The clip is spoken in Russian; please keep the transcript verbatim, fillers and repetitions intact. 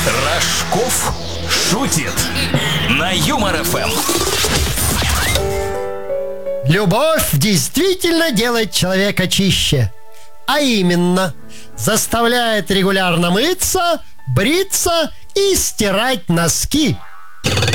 Рожков шутит на Юмор эф эм. Любовь действительно делает человека чище. А именно, заставляет регулярно мыться, бриться и стирать носки.